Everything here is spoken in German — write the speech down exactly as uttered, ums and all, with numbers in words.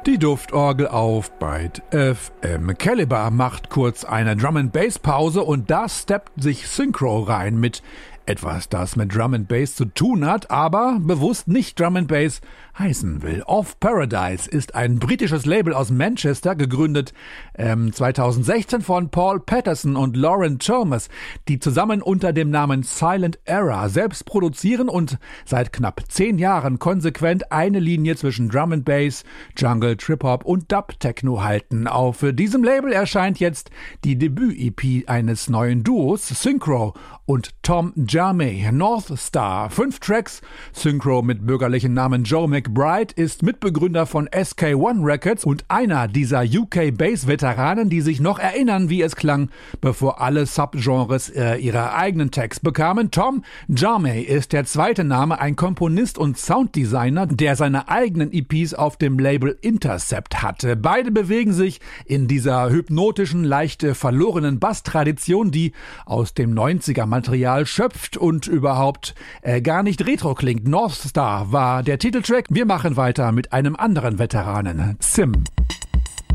Die Duftorgel auf Byte F M. Caliber macht kurz eine Drum-and-Bass-Pause und da steppt sich Synchro rein mit etwas, das mit Drum and Bass zu tun hat, aber bewusst nicht Drum and Bass heißen will. Off Paradise ist ein britisches Label aus Manchester, gegründet ähm, zweitausendsechzehn von Paul Patterson und Lauren Chalmers, die zusammen unter dem Namen Silent Era selbst produzieren und seit knapp zehn Jahren konsequent eine Linie zwischen Drum and Bass, Jungle, Trip-Hop und Dub-Techno halten. Auf diesem Label erscheint jetzt die Debüt-E P eines neuen Duos, Synchro und Tom Jarmey, North Star. Fünf Tracks. Synchro mit bürgerlichen Namen Joe McBride ist Mitbegründer von S K eins Records und einer dieser U K-Bass-Veteranen, die sich noch erinnern, wie es klang, bevor alle Subgenres äh, ihre eigenen Tags bekamen. Tom Jarmey ist der zweite Name, ein Komponist und Sounddesigner, der seine eigenen E Ps auf dem Label Intercept hatte. Beide bewegen sich in dieser hypnotischen, leicht verlorenen Bass-Tradition, die aus dem neunziger-Material schöpft und überhaupt äh, gar nicht retro klingt. North Star war der Titeltrack. Wir machen weiter mit einem anderen Veteranen, Sim.